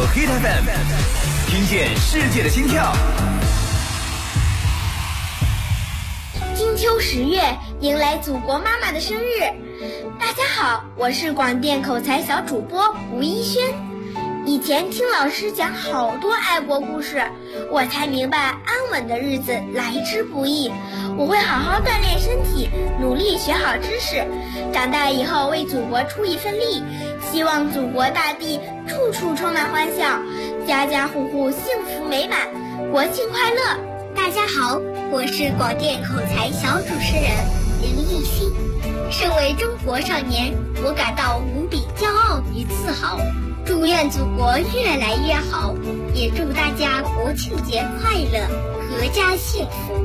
Hit FM， 听见世界的心跳。 金秋10月，迎来祖国妈妈的生日。大家好，我是广电口才小主播吴一轩。以前听老师讲好多爱国故事，我才明白安稳的日子来之不易。我会好好锻炼身体，努力学好知识，长大以后为祖国出一份力。希望祖国大地处处充满欢笑，家家户户幸福美满，国庆快乐！ 大家好，我是广电口才小主持人林艺昕。身为中国少年，我感到无比骄傲与自豪。祝愿祖国越来越好，也祝大家国庆节快乐，阖家幸福。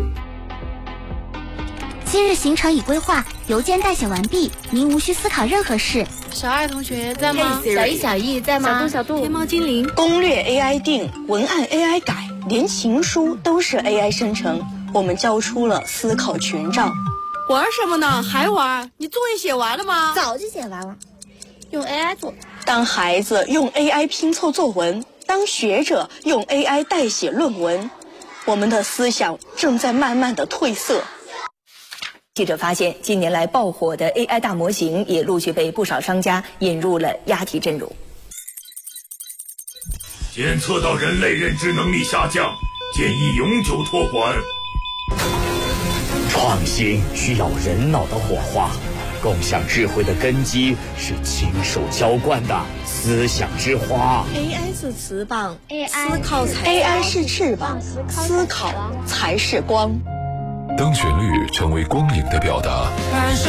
今日行程已规划，邮件代写完毕，您无需思考任何事。 小爱同学在吗？ 小一、小易在吗？ 小度， 天猫精灵， 攻略 AI 定，文案 AI 改，连情书都是 AI 生成。我们交出了思考权杖。 玩什么呢？还玩？你作业写完了吗？ 早就写完了，用 AI 做。 当孩子用 AI 拼凑作文，当学者用 AI 代写论文，我们的思想正在慢慢的褪色。 记者发现，近年来爆火的 AI 大模型也陆续被不少商家引入了押题阵容。 检测到人类认知能力下降，建议永久托管。 创新需要人脑的火花，共享智慧的根基是亲手浇灌的思想之花。 AI 是翅膀， 思考才 AI 是翅膀，思考才是光。 当旋律成为光影的表达，